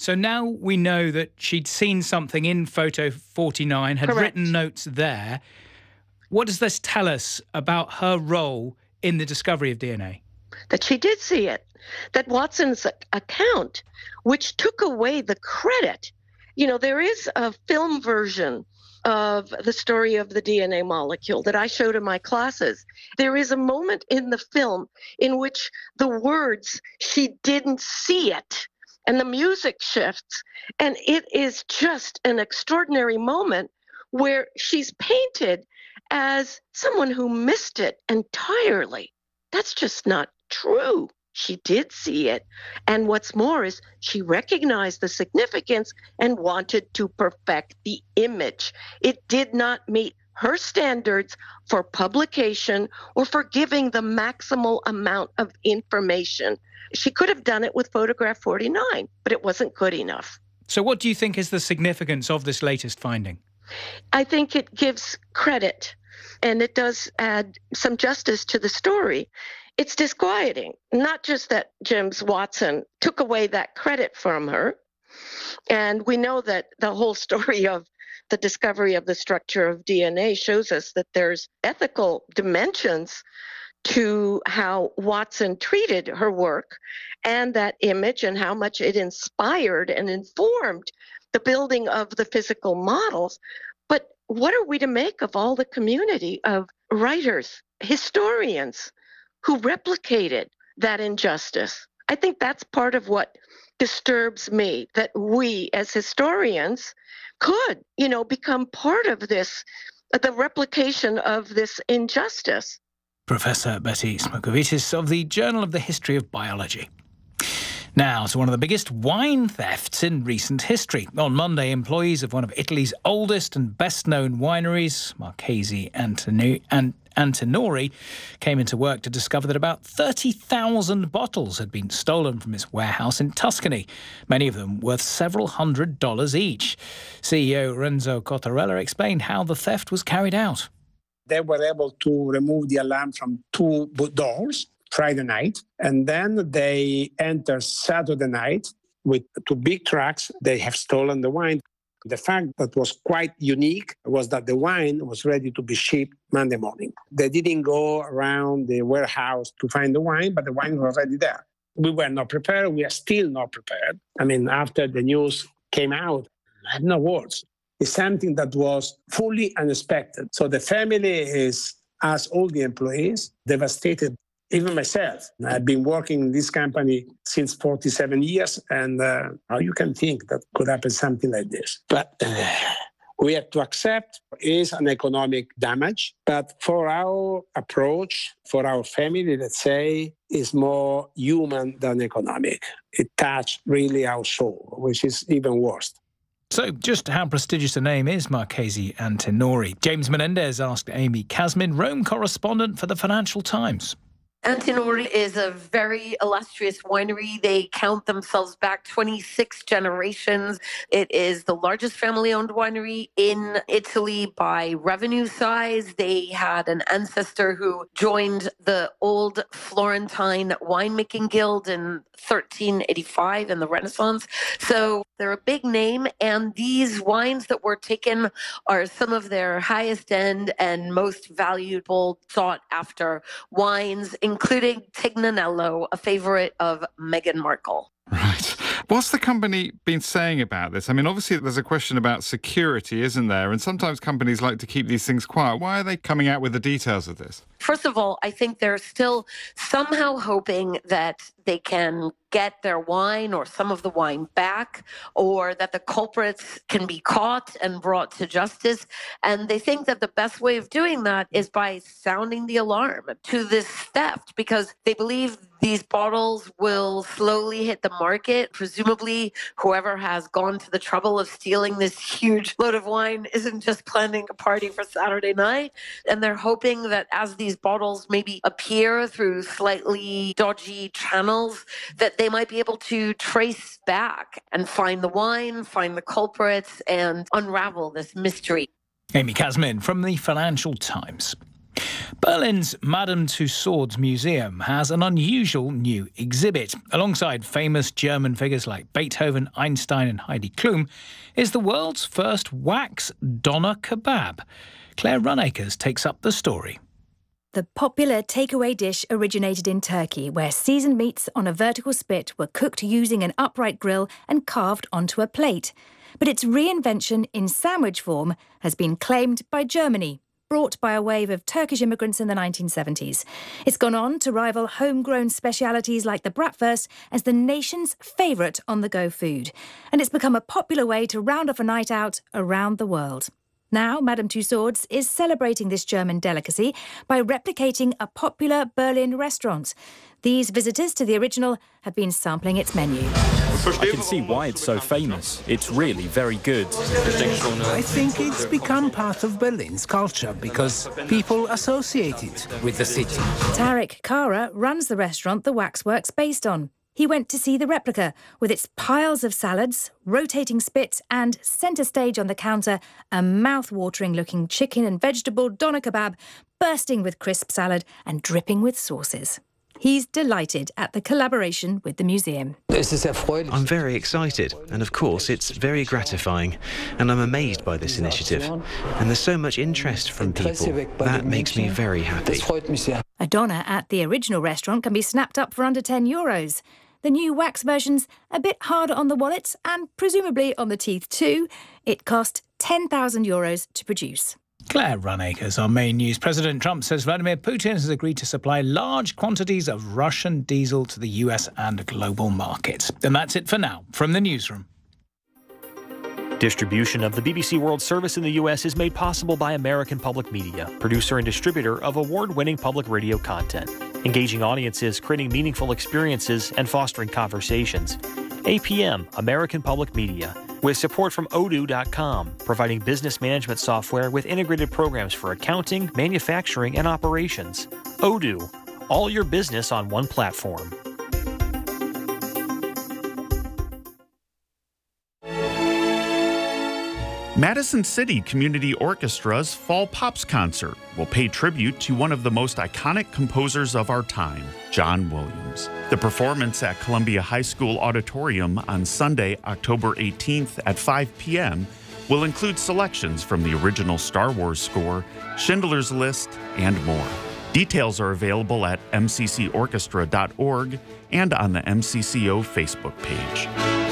So now we know that she'd seen something in photo 49, had Correct. written notes there. What does this tell us about her role in the discovery of DNA? That she did see it, that Watson's account, which took away the credit. You know, there is a film version of the story of the DNA molecule that I showed in my classes. There is a moment in the film in which the words, "she didn't see it," and the music shifts. And it is just an extraordinary moment where she's painted as someone who missed it entirely. That's just not true. She did see it. And what's more is she recognized the significance and wanted to perfect the image. It did not meet her standards for publication or for giving the maximal amount of information. She could have done it with photograph 49, but it wasn't good enough. So what do you think is the significance of this latest finding? I think it gives credit and it does add some justice to the story. It's disquieting, not just that James Watson took away that credit from her. And we know that the whole story of the discovery of the structure of DNA shows us that there's ethical dimensions to how Watson treated her work and that image and how much it inspired and informed the building of the physical models. But what are we to make of all the community of writers, historians who replicated that injustice? I think that's part of what disturbs me, that we as historians could, become part of this, the replication of this injustice. Professor Betty Smokovitis of the Journal of the History of Biology. Now to one of the biggest wine thefts in recent history. On Monday, employees of one of Italy's oldest and best-known wineries, Marchesi Antinori, came into work to discover that about 30,000 bottles had been stolen from its warehouse in Tuscany, many of them worth several $100s each. CEO Renzo Cottarella explained how the theft was carried out. They were able to remove the alarm from 2 doors Friday night, and then they enter Saturday night with 2 big trucks. They have stolen the wine. The fact that was quite unique was that the wine was ready to be shipped Monday morning. They didn't go around the warehouse to find the wine, but the wine was already there. We were not prepared. We are still not prepared. I mean, after the news came out, I have no words. It's something that was fully unexpected. So the family is, as all the employees, devastated. Even myself, I've been working in this company since 47 years, and how you can think that could happen something like this. But we have to accept is an economic damage. But for our approach, for our family, let's say, is more human than economic. It touched really our soul, which is even worse. So just how prestigious a name is Marchesi Antinori? James Menendez asked Amy Kasmin, Rome correspondent for the Financial Times. Antinori is a very illustrious winery. They count themselves back 26 generations. It is the largest family-owned winery in Italy by revenue size. They had an ancestor who joined the old Florentine winemaking guild in 1385 in the Renaissance. So they're a big name, and these wines that were taken are some of their highest end and most valuable, sought-after wines, including Tignanello, a favorite of Meghan Markle. Right. What's the company been saying about this? I mean, obviously there's a question about security, isn't there? And sometimes companies like to keep these things quiet. Why are they coming out with the details of this? First of all, I think they're still somehow hoping that they can get their wine or some of the wine back, or that the culprits can be caught and brought to justice. And they think that the best way of doing that is by sounding the alarm to this theft, because they believe these bottles will slowly hit the market. Presumably, whoever has gone to the trouble of stealing this huge load of wine isn't just planning a party for Saturday night. And they're hoping that as these bottles maybe appear through slightly dodgy channels, that they might be able to trace back and find the wine, find the culprits, and unravel this mystery. Amy Kasmin from the Financial Times. Berlin's Madame Tussauds Museum has an unusual new exhibit. Alongside famous German figures like Beethoven, Einstein and Heidi Klum, is the world's first wax doner kebab. Claire Runacres takes up the story. The popular takeaway dish originated in Turkey, where seasoned meats on a vertical spit were cooked using an upright grill and carved onto a plate. But its reinvention in sandwich form has been claimed by Germany, brought by a wave of Turkish immigrants in the 1970s. It's gone on to rival homegrown specialities like the bratwurst as the nation's favourite on-the-go food. And it's become a popular way to round off a night out around the world. Now, Madame Tussauds is celebrating this German delicacy by replicating a popular Berlin restaurant. These visitors to the original have been sampling its menu. I can see why it's so famous. It's really very good. I think it's become part of Berlin's culture because people associate it with the city. Tarek Kara runs the restaurant the waxwork's based on. He went to see the replica with its piles of salads, rotating spit and centre stage on the counter, a mouth-watering looking chicken and vegetable doner kebab bursting with crisp salad and dripping with sauces. He's delighted at the collaboration with the museum. I'm very excited, and of course it's very gratifying, and I'm amazed by this initiative. And there's so much interest from people. That makes me very happy. A doner at the original restaurant can be snapped up for under €10. The new wax version's a bit harder on the wallet and presumably on the teeth too. It cost €10,000 to produce. Claire Runacres, our main news. President Trump says Vladimir Putin has agreed to supply large quantities of Russian diesel to the US and global markets. And that's it for now from the newsroom. Distribution of the BBC World Service in the U.S. is made possible by American Public Media, producer and distributor of award-winning public radio content, engaging audiences, creating meaningful experiences, and fostering conversations. APM, American Public Media, with support from Odoo.com, providing business management software with integrated programs for accounting, manufacturing, and operations. Odoo, all your business on one platform. Madison City Community Orchestra's Fall Pops concert will pay tribute to one of the most iconic composers of our time, John Williams. The performance at Columbia High School Auditorium on Sunday, October 18th at 5 p.m. will include selections from the original Star Wars score, Schindler's List, and more. Details are available at mccorchestra.org and on the MCCO Facebook page.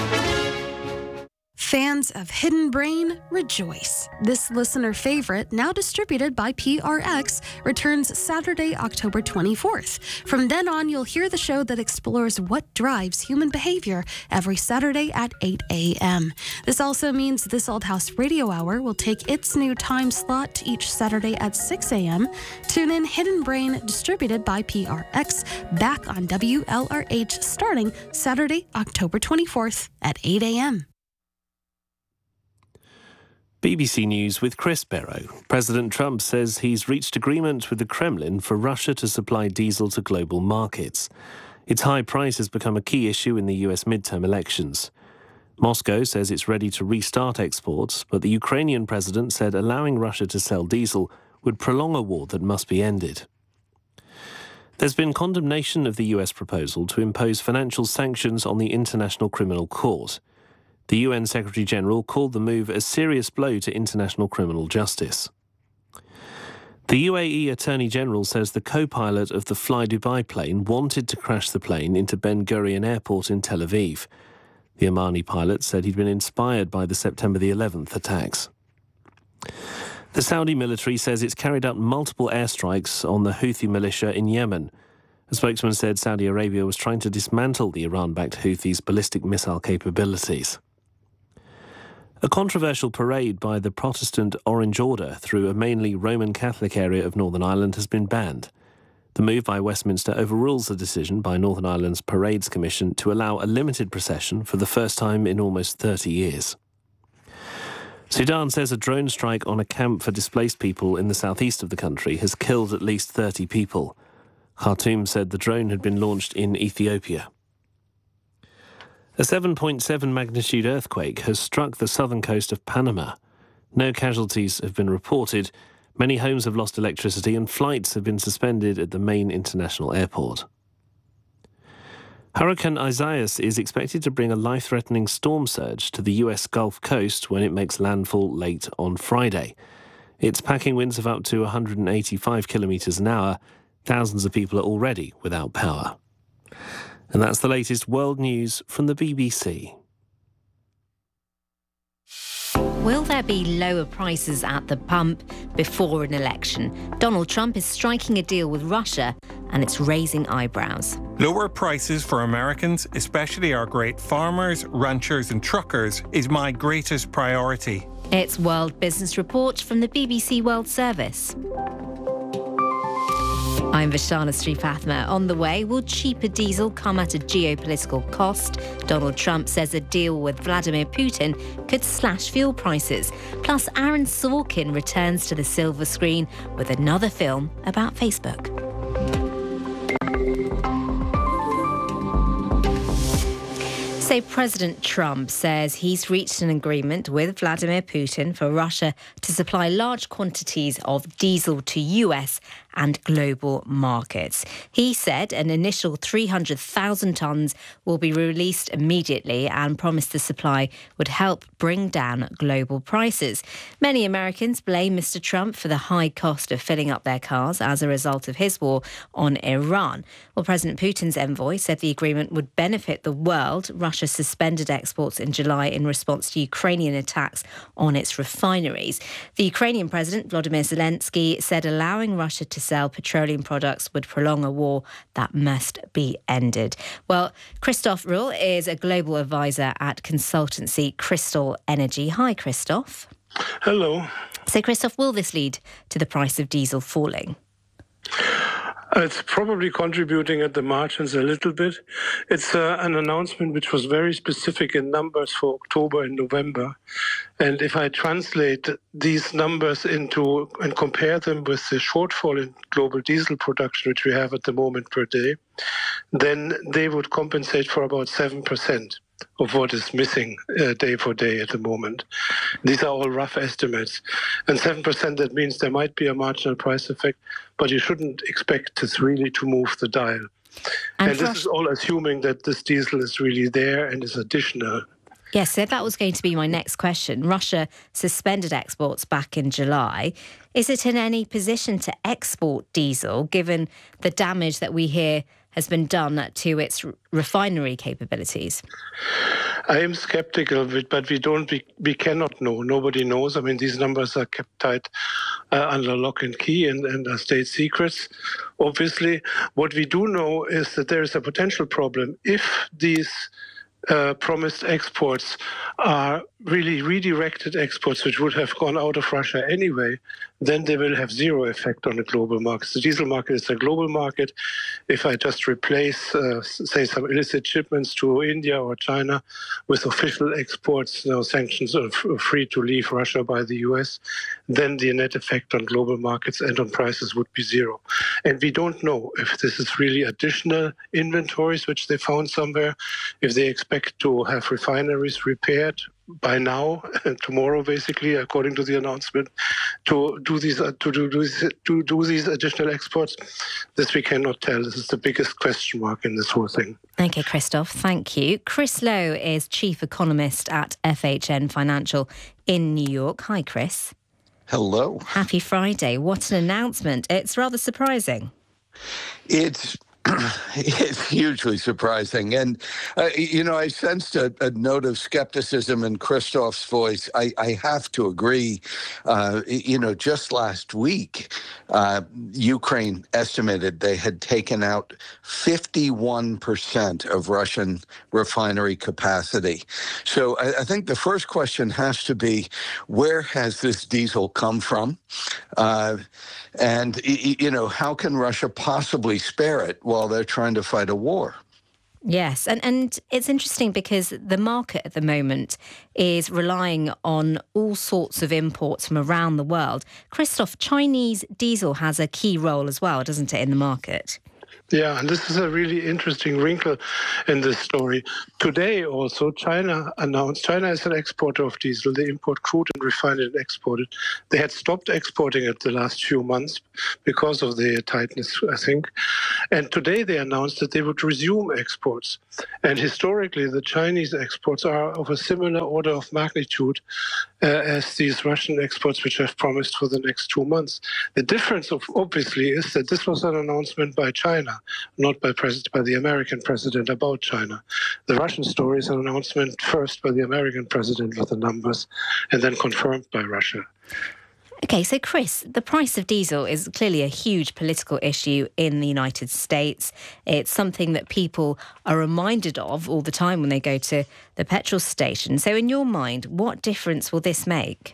Fans of Hidden Brain, rejoice. This listener favorite, now distributed by PRX, returns Saturday, October 24th. From then on, you'll hear the show that explores what drives human behavior every Saturday at 8 a.m. This also means This Old House Radio Hour will take its new time slot each Saturday at 6 a.m. Tune in Hidden Brain, distributed by PRX, back on WLRH starting Saturday, October 24th at 8 a.m. BBC News with Chris Barrow. President Trump says he's reached agreement with the Kremlin for Russia to supply diesel to global markets. Its high price has become a key issue in the US midterm elections. Moscow says it's ready to restart exports, but the Ukrainian president said allowing Russia to sell diesel would prolong a war that must be ended. There's been condemnation of the US proposal to impose financial sanctions on the International Criminal Court. The UN Secretary-General called the move a serious blow to international criminal justice. The UAE Attorney-General says the co-pilot of the Fly Dubai plane wanted to crash the plane into Ben Gurion Airport in Tel Aviv. The Omani pilot said he'd been inspired by the September the 11th attacks. The Saudi military says it's carried out multiple airstrikes on the Houthi militia in Yemen. A spokesman said Saudi Arabia was trying to dismantle the Iran-backed Houthis' ballistic missile capabilities. A controversial parade by the Protestant Orange Order through a mainly Roman Catholic area of Northern Ireland has been banned. The move by Westminster overrules the decision by Northern Ireland's Parades Commission to allow a limited procession for the first time in almost 30 years. Sudan says a drone strike on a camp for displaced people in the southeast of the country has killed at least 30 people. Khartoum said the drone had been launched in Ethiopia. A 7.7 magnitude earthquake has struck the southern coast of Panama. No casualties have been reported, Many homes have lost electricity and flights have been suspended at the main international airport. Hurricane Isaias is expected to bring a life-threatening storm surge to the US Gulf Coast when it makes landfall late on Friday. It's packing winds of up to 185 kilometres an hour. Thousands of people are already without power. And that's the latest world news from the BBC. Will there be lower prices at the pump before an election? Donald Trump is striking a deal with Russia and it's raising eyebrows. Lower prices for Americans, especially our great farmers, ranchers and truckers, is my greatest priority. It's World Business Report from the BBC World Service. I'm Vishana Sripathma. On the way, will cheaper diesel come at a geopolitical cost? Donald Trump says a deal with Vladimir Putin could slash fuel prices. Plus, Aaron Sorkin returns to the silver screen with another film about Facebook. So President Trump says he's reached an agreement with Vladimir Putin for Russia to supply large quantities of diesel to US and global markets. He said an initial 300,000 tonnes will be released immediately and promised the supply would help bring down global prices. Many Americans blame Mr. Trump for the high cost of filling up their cars as a result of his war on Iran. Well, President Putin's envoy said the agreement would benefit the world. Russia suspended exports in July in response to Ukrainian attacks on its refineries. The Ukrainian President, Volodymyr Zelensky, said allowing Russia to sell petroleum products would prolong a war that must be ended. Well, Christoph Ruhl is a global advisor at consultancy Crystal Energy. Hi, Christoph. Hello. So, Christoph, will this lead to the price of diesel falling? It's probably contributing at the margins a little bit. It's an announcement which was very specific in numbers for October and November. And if I translate these numbers into and compare them with the shortfall in global diesel production, which we have at the moment per day, then they would compensate for about 7% of what is missing day for day at the moment. These are all rough estimates. And 7%, that means there might be a marginal price effect, but you shouldn't expect this really to move the dial. And this is all assuming that this diesel is really there and is additional. Yes, so that was going to be my next question. Russia suspended exports back in July. Is it in any position to export diesel, given the damage that we hear has been done to its refinery capabilities? I am skeptical of it, but we cannot know. Nobody knows. I mean, these numbers are kept tight under lock and key and are state secrets. Obviously, what we do know is that there is a potential problem if these promised exports are really redirected exports which would have gone out of Russia anyway, then they will have zero effect on the global market. The diesel market is a global market. If I just replace, say, some illicit shipments to India or China with official exports, sanctions are free to leave Russia by the US, then the net effect on global markets and on prices would be zero. And we don't know if this is really additional inventories which they found somewhere, if they expect to have refineries repaired by now, tomorrow, basically, according to the announcement, to do these additional exports. This we cannot tell. This is the biggest question mark in this whole thing. Okay, Christoph, thank you. Chris Lowe is chief economist at FHN Financial in New York. Hi, Chris. Hello. Happy Friday. What an announcement. It's rather surprising. It's hugely surprising. And, I sensed a note of skepticism in Christoph's voice. I have to agree. Just last week, Ukraine estimated they had taken out 51% of Russian refinery capacity. So I think the first question has to be, where has this diesel come from? And how can Russia possibly spare it while they're trying to fight a war? Yes, and it's interesting because the market at the moment is relying on all sorts of imports from around the world. Christoph, Chinese diesel has a key role as well, doesn't it, in the market? Yeah, and this is a really interesting wrinkle in this story. Today also, China announced, China is an exporter of diesel. They import crude and refine it and export it. They had stopped exporting it the last few months because of the tightness, I think. And today they announced that they would resume exports. And historically, the Chinese exports are of a similar order of magnitude as these Russian exports, which I've promised for the next 2 months. The difference, obviously, is that this was an announcement by China, not by the American president about China. The Russian story is an announcement first by the American president with the numbers, and then confirmed by Russia. OK, so Chris, the price of diesel is clearly a huge political issue in the United States. It's something that people are reminded of all the time when they go to the petrol station. So in your mind, what difference will this make?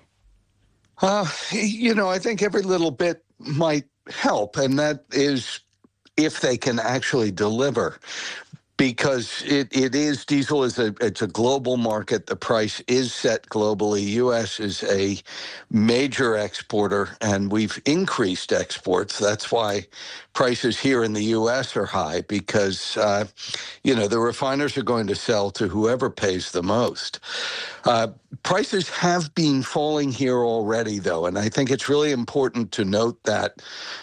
I think every little bit might help, and that is if they can actually deliver. Because diesel is it's a global market. The price is set globally. U.S. is a major exporter, and we've increased exports. That's why prices here in the U.S. are high, because, the refiners are going to sell to whoever pays the most. Prices have been falling here already, though, and I think it's really important to note that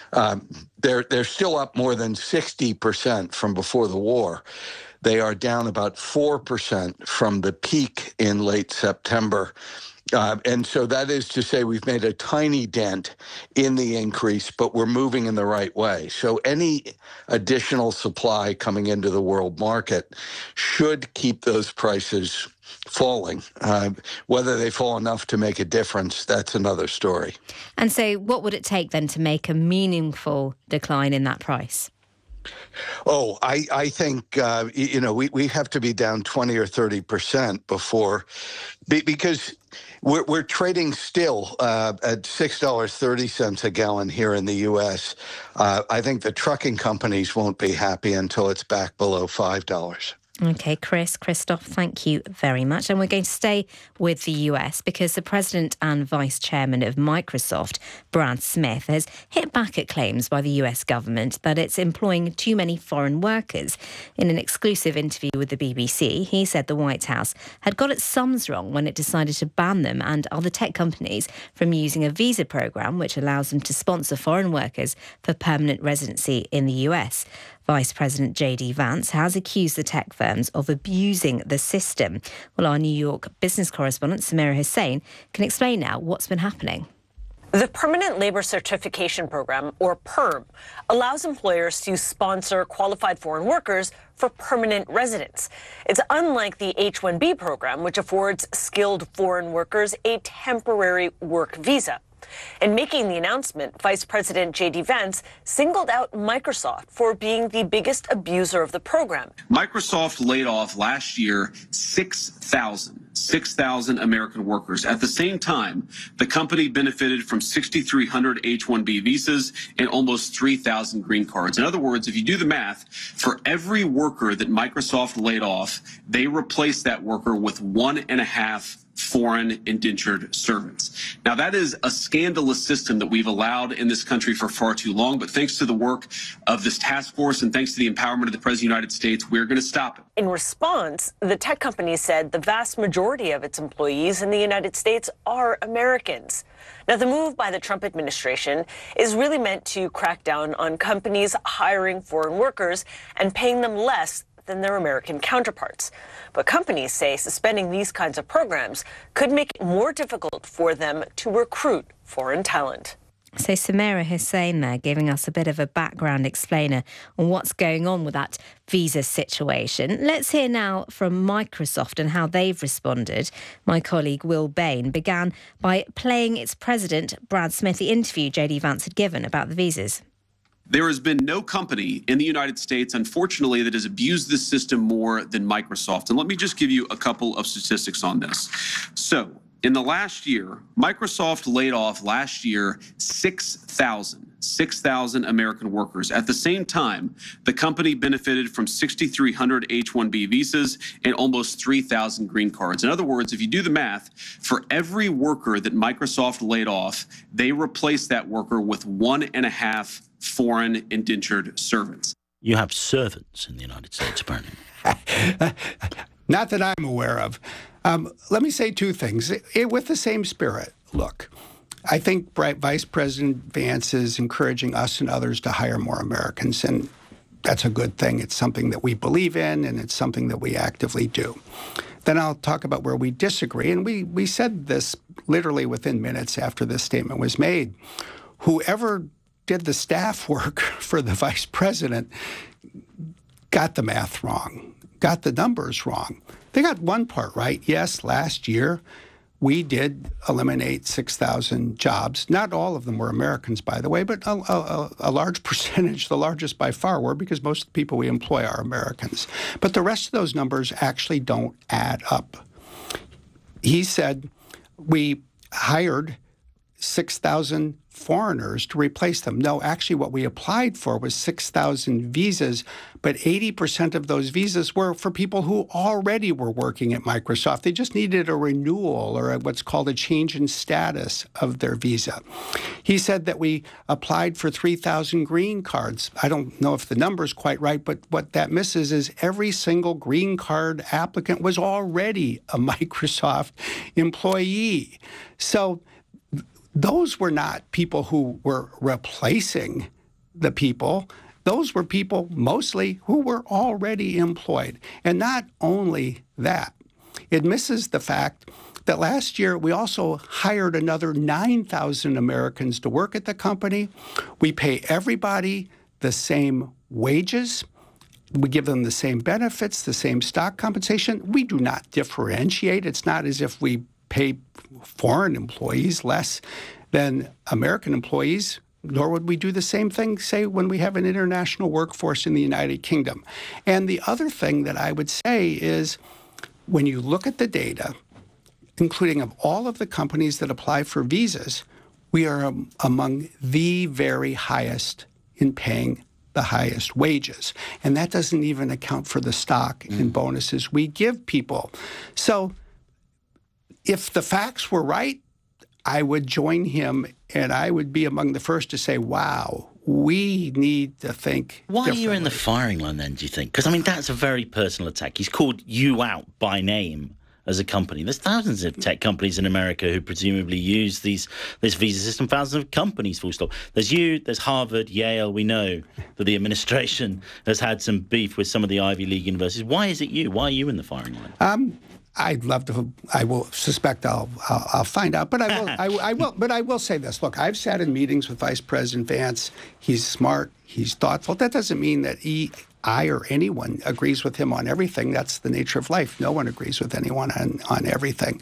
they're still up more than 60% from before the war. They are down about 4% from the peak in late September. And so that is to say we've made a tiny dent in the increase, but we're moving in the right way. So any additional supply coming into the world market should keep those prices falling. Whether they fall enough to make a difference, that's another story. And so what would it take then to make a meaningful decline in that price? Oh, I think, we have to be down 20 or 30% before, because we're trading still at $6.30 a gallon here in the U.S. I think the trucking companies won't be happy until it's back below $5. OK, Christoph, thank you very much. And we're going to stay with the US because the president and vice chairman of Microsoft, Brad Smith, has hit back at claims by the US government that it's employing too many foreign workers. In an exclusive interview with the BBC, he said the White House had got its sums wrong when it decided to ban them and other tech companies from using a visa program which allows them to sponsor foreign workers for permanent residency in the US. Vice President J.D. Vance has accused the tech firms of abusing the system. Well, our New York business correspondent, Samira Hussain, can explain now what's been happening. The Permanent Labor Certification Program, or PERM, allows employers to sponsor qualified foreign workers for permanent residence. It's unlike the H-1B program, which affords skilled foreign workers a temporary work visa. In making the announcement, Vice President J.D. Vance singled out Microsoft for being the biggest abuser of the program. Microsoft laid off last year 6,000 American workers. At the same time, the company benefited from 6,300 H-1B visas and almost 3,000 green cards. In other words, if you do the math, for every worker that Microsoft laid off, they replaced that worker with 1.5 foreign indentured servants. Now, that is a scandalous system that we've allowed in this country for far too long, but thanks to the work of this task force and thanks to the empowerment of the President of the United States, we're going to stop it. In response, the tech company said the vast majority of its employees in the United States are Americans. Now, the move by the Trump administration is really meant to crack down on companies hiring foreign workers and paying them less than their American counterparts. But companies say suspending these kinds of programs could make it more difficult for them to recruit foreign talent. So Samira Hussain there giving us a bit of a background explainer on what's going on with that visa situation. Let's hear now from Microsoft and how they've responded. My colleague Will Bain began by playing its president, Brad Smith, the interview J.D. Vance had given about the visas. There has been no company in the United States, unfortunately, that has abused this system more than Microsoft. And let me just give you a couple of statistics on this. So, in the last year, Microsoft laid off last year 6,000 American workers. At the same time, the company benefited from 6,300 H-1B visas and almost 3,000 green cards. In other words, if you do the math, for every worker that Microsoft laid off, they replaced that worker with 1.5 foreign indentured servants. You have servants in the United States, apparently. Not that I'm aware of. Let me say two things. With the same spirit, look, I think Vice President Vance is encouraging us and others to hire more Americans, and that's a good thing. It's something that we believe in, and it's something that we actively do. Then I'll talk about where we disagree, and we said this literally within minutes after this statement was made. Whoever did the staff work for the vice president got the math wrong, got the numbers wrong. They got one part right. Yes, last year we did eliminate 6,000 jobs. Not all of them were Americans, by the way, but a large percentage, the largest by far, were, because most of the people we employ are Americans. But the rest of those numbers actually don't add up. He said we hired 6,000 foreigners to replace them. No, actually what we applied for was 6,000 visas, but 80% of those visas were for people who already were working at Microsoft. They just needed a renewal or what's called a change in status of their visa. He said that we applied for 3,000 green cards. I don't know if the number's quite right, but what that misses is every single green card applicant was already a Microsoft employee. So those were not people who were replacing the people. Those were people mostly who were already employed. And not only that, it misses the fact that last year we also hired another 9,000 Americans to work at the company. We pay everybody the same wages. We give them the same benefits, the same stock compensation. We do not differentiate. It's not as if we pay foreign employees less than American employees, nor would we do the same thing, say, when we have an international workforce in the United Kingdom. And the other thing that I would say is when you look at the data, including of all of the companies that apply for visas, we are among the very highest in paying the highest wages. And that doesn't even account for the stock and bonuses we give people. So if the facts were right, I would join him, and I would be among the first to say, wow, we need to think Why are you in the firing line then, do you think? Because, I mean, that's a very personal attack. He's called you out by name as a company. There's thousands of tech companies in America who presumably use this visa system, thousands of companies, full stop. There's you, there's Harvard, Yale. We know that the administration has had some beef with some of the Ivy League universities. Why is it you? Why are you in the firing line? I'd love to. I will suspect I'll find out. But I will. But I will say this. Look, I've sat in meetings with Vice President Vance. He's smart. He's thoughtful. That doesn't mean that I or anyone agrees with him on everything. That's the nature of life. No one agrees with anyone on everything.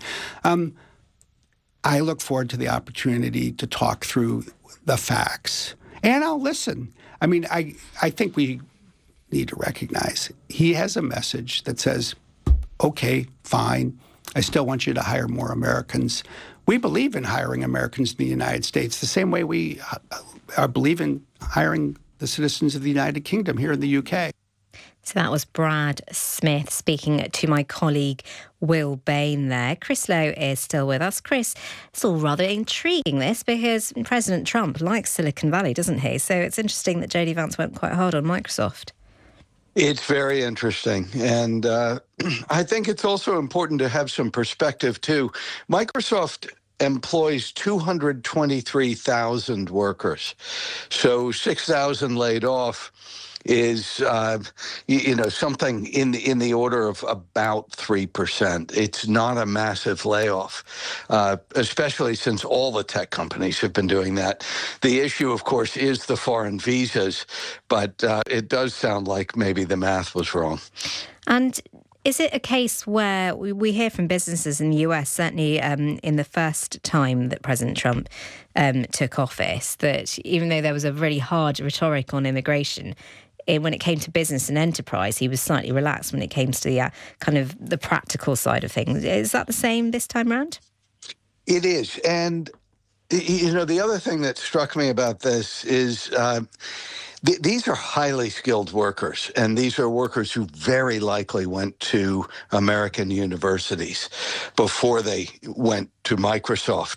I look forward to the opportunity to talk through the facts, and I'll listen. I mean, I think we need to recognize he has a message that says, okay, fine, I still want you to hire more Americans. We believe in hiring Americans in the United States the same way we believe in hiring the citizens of the United Kingdom here in the UK. So that was Brad Smith speaking to my colleague Will Bain there. Chris Lowe is still with us. Chris, it's all rather intriguing, this, because President Trump likes Silicon Valley, doesn't he? So it's interesting that JD Vance went quite hard on Microsoft. It's very interesting. And I think it's also important to have some perspective, too. Microsoft employs 223,000 workers. So 6,000 laid off is, something in the order of about 3%. It's not a massive layoff, especially since all the tech companies have been doing that. The issue, of course, is the foreign visas, but it does sound like maybe the math was wrong. And is it a case where we hear from businesses in the US, certainly in the first time that President Trump took office, that even though there was a really hard rhetoric on immigration, when it came to business and enterprise, he was slightly relaxed when it came to the kind of the practical side of things. Is that the same this time around? It is. And, the other thing that struck me about this is these are highly skilled workers, and these are workers who very likely went to American universities before they went to Microsoft.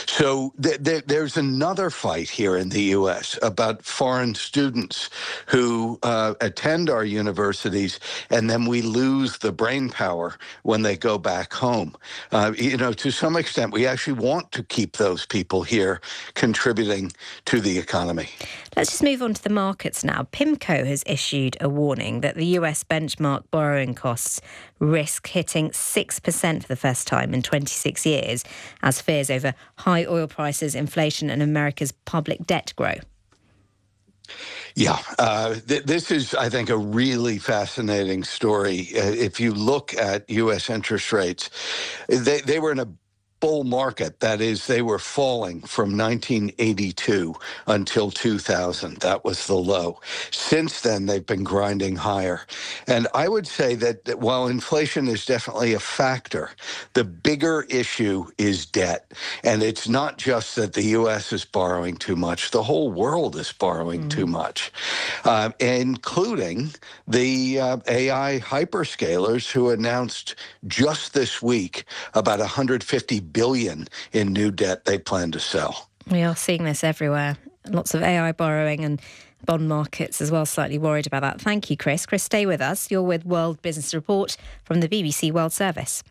So there's another fight here in the U.S. about foreign students who attend our universities, and then we lose the brain power when they go back home. To some extent, we actually want to keep those people here contributing to the economy. Let's just move on to the markets now. PIMCO has issued a warning that the US benchmark borrowing costs risk hitting 6% for the first time in 26 years as fears over high oil prices, inflation and America's public debt grow. Yeah, this is, I think, a really fascinating story. If you look at U.S. interest rates, they were in a bull market. That is, they were falling from 1982 until 2000. That was the low. Since then, they've been grinding higher. And I would say that while inflation is definitely a factor, the bigger issue is debt. And it's not just that the U.S. is borrowing too much. The whole world is borrowing too much, including the AI hyperscalers who announced just this week about $150 billion in new debt they plan to sell. We are seeing this everywhere. Lots of AI borrowing and bond markets as well, slightly worried about that. Thank you, Chris. Chris, stay with us. You're with World Business Report from the BBC World Service.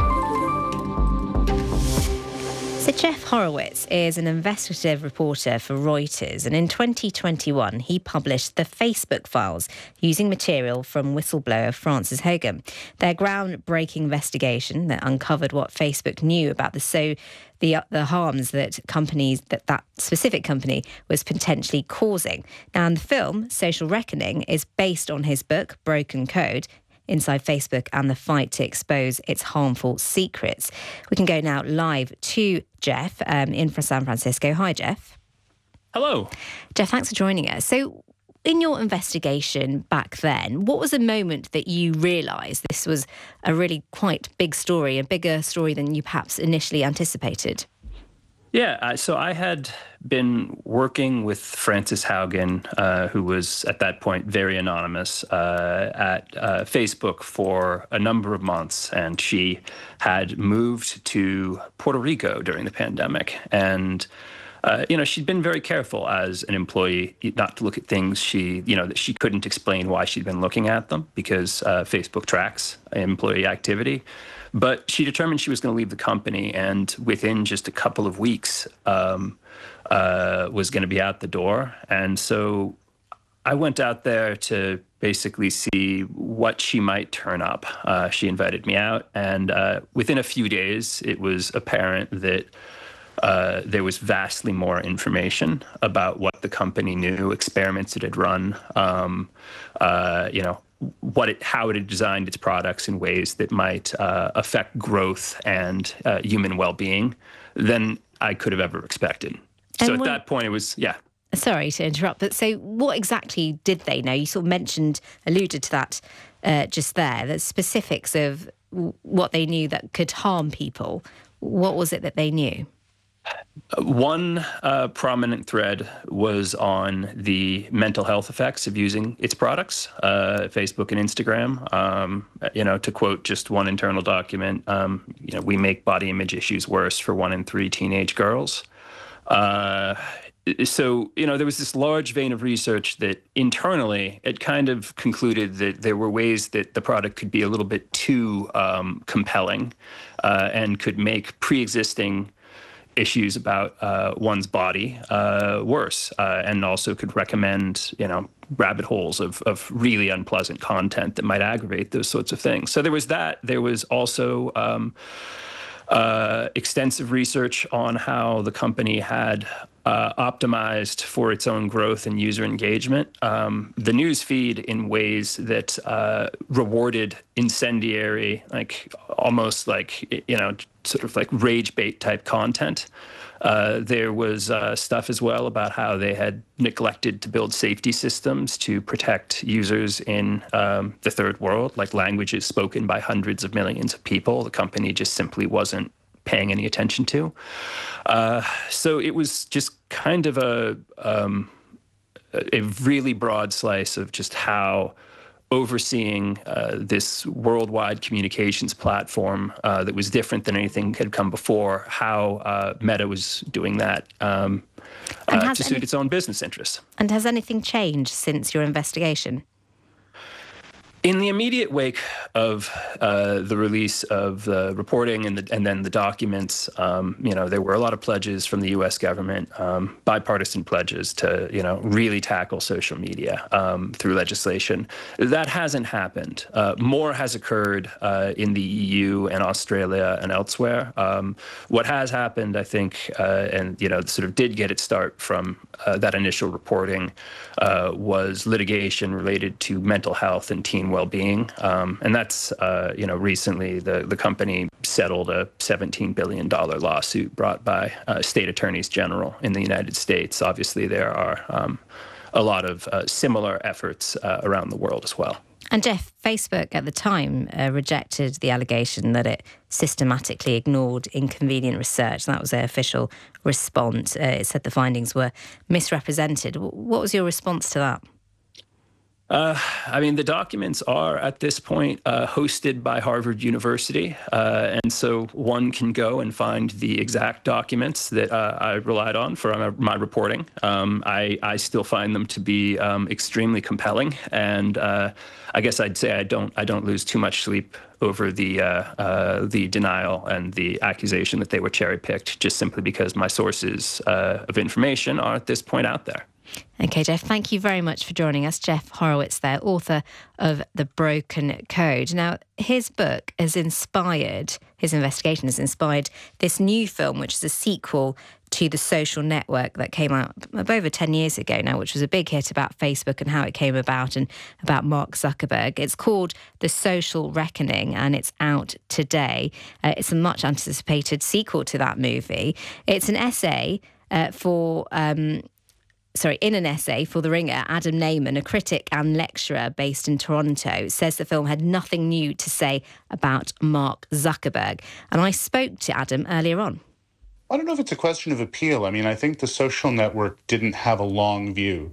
So Jeff Horowitz is an investigative reporter for Reuters, and in 2021 he published the Facebook Files using material from whistleblower Frances Haugen. Their groundbreaking investigation that uncovered what Facebook knew about the harms that that specific company was potentially causing. Now, in the film, Social Reckoning is based on his book, Broken Code, Inside Facebook and the Fight to Expose Its Harmful Secrets. We can go now live to Jeff in San Francisco. Hi, Jeff. Hello. Jeff, thanks for joining us. So in your investigation back then, what was the moment that you realised this was a really quite big story, a bigger story than you perhaps initially anticipated? Yeah, so I had been working with Frances Haugen, who was at that point very anonymous, at Facebook for a number of months. And she had moved to Puerto Rico during the pandemic. And she'd been very careful as an employee not to look at things that she couldn't explain why she'd been looking at them, because Facebook tracks employee activity. But she determined she was going to leave the company, and within just a couple of weeks was going to be out the door. And so I went out there to basically see what she might turn up. She invited me out, and within a few days, it was apparent that there was vastly more information about what the company knew, experiments it had run, how it had designed its products in ways that might affect growth and human well-being than I could have ever expected. So at that point, it was, Sorry to interrupt, but so what exactly did they know? You sort of alluded to that just there, the specifics of what they knew that could harm people. What was it that they knew? One prominent thread was on the mental health effects of using its products, Facebook and Instagram. To quote just one internal document, we make body image issues worse for 1 in 3 teenage girls. So, there was this large vein of research that internally it kind of concluded that there were ways that the product could be a little bit too compelling and could make pre-existing issues about one's body worse, and also could recommend, rabbit holes of really unpleasant content that might aggravate those sorts of things. So there was that. There was also extensive research on how the company had optimized for its own growth and user engagement. The news feed in ways that rewarded incendiary, almost sort of like rage bait type content. There was stuff as well about how they had neglected to build safety systems to protect users in the third world, like languages spoken by hundreds of millions of people. The company just simply wasn't paying any attention to. So it was just kind of a really broad slice of just how overseeing this worldwide communications platform that was different than anything that had come before, how Meta was doing that to suit its own business interests. And has anything changed since your investigation? In the immediate wake of the release of the reporting and then the documents, there were a lot of pledges from the U.S. government, bipartisan pledges to, really tackle social media through legislation. That hasn't happened. More has occurred in the EU and Australia and elsewhere. What has happened, I think, and sort of did get its start from that initial reporting, was litigation related to mental health and teen well-being, and that's recently the company settled a $17 billion lawsuit brought by state attorneys general in the United States. Obviously, there are a lot of similar efforts around the world as well. And Jeff, Facebook at the time rejected the allegation that it systematically ignored inconvenient research. That was their official response. It said the findings were misrepresented. What was your response to that? The documents are, at this point, hosted by Harvard University, and so one can go and find the exact documents that I relied on for my reporting. I still find them to be extremely compelling, and I guess I'd say I don't lose too much sleep over the denial and the accusation that they were cherry-picked, just simply because my sources of information are at this point out there. Okay, Jeff, thank you very much for joining us. Jeff Horowitz there, author of The Broken Code. Now, his book has inspired, his investigation has inspired this new film, which is a sequel to The Social Network that came out over 10 years ago now, which was a big hit about Facebook and how it came about and about Mark Zuckerberg. It's called The Social Reckoning and it's out today. It's a much anticipated sequel to that movie. It's an essay in an essay for The Ringer, Adam Nayman, a critic and lecturer based in Toronto, says the film had nothing new to say about Mark Zuckerberg. And I spoke to Adam earlier on. I don't know if it's a question of appeal. I think The Social Network didn't have a long view,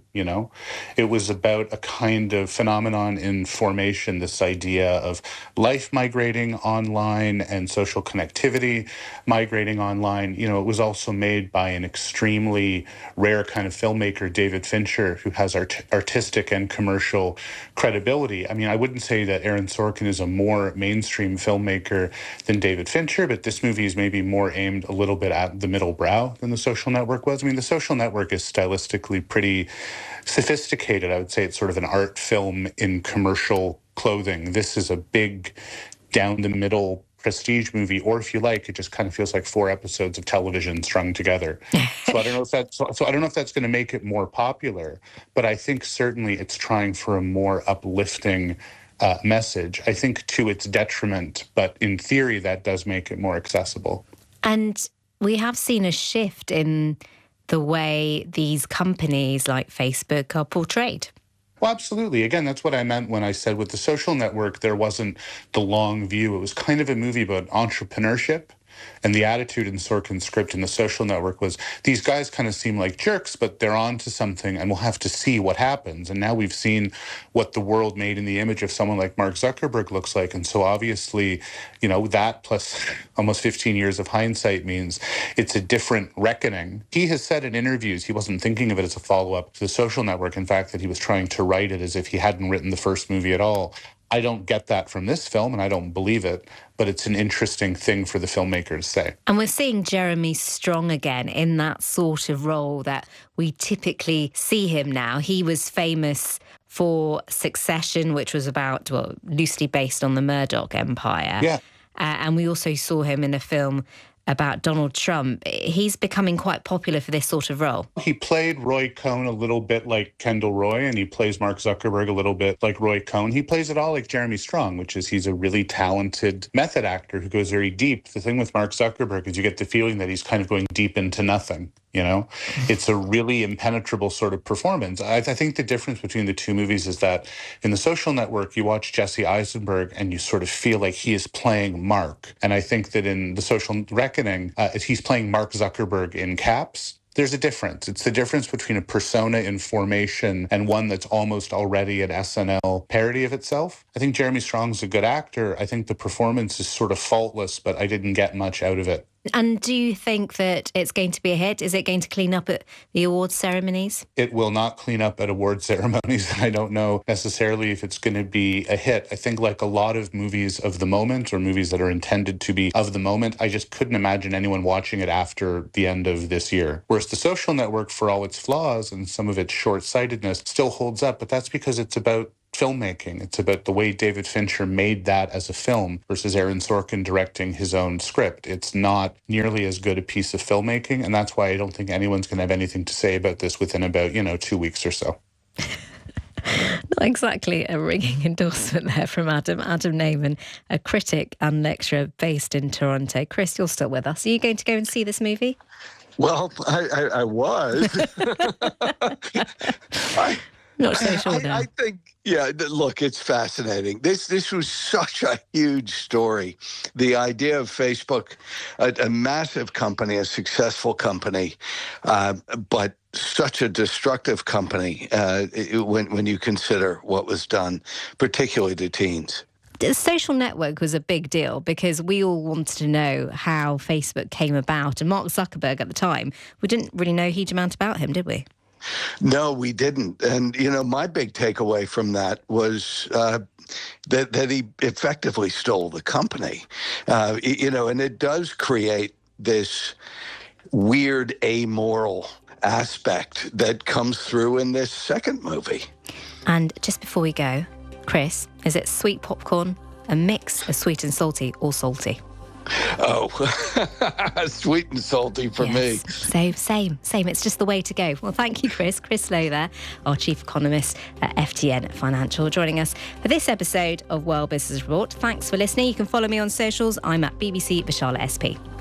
It was about a kind of phenomenon in formation, this idea of life migrating online and social connectivity migrating online. It was also made by an extremely rare kind of filmmaker, David Fincher, who has artistic and commercial credibility. I wouldn't say that Aaron Sorkin is a more mainstream filmmaker than David Fincher, but this movie is maybe more aimed a little bit at the middle brow than The Social Network was. The Social Network is stylistically pretty sophisticated. I would say it's sort of an art film in commercial clothing. This is a big, down-the-middle prestige movie, or if you like, it just kind of feels like 4 episodes of television strung together. So I don't know if that's going to make it more popular, but I think certainly it's trying for a more uplifting message. I think to its detriment, but in theory, that does make it more accessible. And we have seen a shift in the way these companies like Facebook are portrayed. Well, absolutely. Again, that's what I meant when I said with The Social Network, there wasn't the long view. It was kind of a movie about entrepreneurship. And the attitude in Sorkin's script in The Social Network was these guys kind of seem like jerks, but they're on to something and we'll have to see what happens. And now we've seen what the world made in the image of someone like Mark Zuckerberg looks like. And so obviously, that plus almost 15 years of hindsight means it's a different reckoning. He has said in interviews he wasn't thinking of it as a follow-up to The Social Network. In fact, that he was trying to write it as if he hadn't written the first movie at all. I don't get that from this film, and I don't believe it, but it's an interesting thing for the filmmaker to say. And we're seeing Jeremy Strong again in that sort of role that we typically see him now. He was famous for Succession, which was about, loosely based on the Murdoch empire. Yeah. And we also saw him in a film about Donald Trump. He's becoming quite popular for this sort of role. He played Roy Cohn a little bit like Kendall Roy, and he plays Mark Zuckerberg a little bit like Roy Cohn. He plays it all like Jeremy Strong, which is he's a really talented method actor who goes very deep. The thing with Mark Zuckerberg is you get the feeling that he's kind of going deep into nothing. It's a really impenetrable sort of performance. I think the difference between the two movies is that in The Social Network, you watch Jesse Eisenberg and you sort of feel like he is playing Mark. And I think that in The Social Reckoning, he's playing Mark Zuckerberg in caps. There's a difference. It's the difference between a persona in formation and one that's almost already an SNL parody of itself. I think Jeremy Strong's a good actor. I think the performance is sort of faultless, but I didn't get much out of it. And do you think that it's going to be a hit? Is it going to clean up at the awards ceremonies? It will not clean up at award ceremonies. I don't know necessarily if it's going to be a hit. I think like a lot of movies of the moment or movies that are intended to be of the moment, I just couldn't imagine anyone watching it after the end of this year. Whereas The Social Network, for all its flaws and some of its short-sightedness, still holds up. But that's because it's about filmmaking. It's about the way David Fincher made that as a film versus Aaron Sorkin directing his own script. It's not nearly as good a piece of filmmaking, and that's why I don't think anyone's going to have anything to say about this within about, 2 weeks or so. Not exactly a ringing endorsement there from Adam Naiman, a critic and lecturer based in Toronto. Chris, you're still with us. Are you going to go and see this movie? Well, I was. Not so sure now. I think, look, it's fascinating. This was such a huge story. The idea of Facebook, a massive company, a successful company, but such a destructive company when you consider what was done, particularly to teens. The Social Network was a big deal because we all wanted to know how Facebook came about. And Mark Zuckerberg at the time, we didn't really know a huge amount about him, did we? No, we didn't. And, my big takeaway from that was that he effectively stole the company. And it does create this weird amoral aspect that comes through in this second movie. And just before we go, Chris, is it sweet popcorn, a mix of sweet and salty, or salty? Oh, sweet and salty for me. So same. It's just the way to go. Well, thank you, Chris. Chris Lowe there, our chief economist at FTN Financial, joining us for this episode of World Business Report. Thanks for listening. You can follow me on socials. I'm at BBC Vishala SP.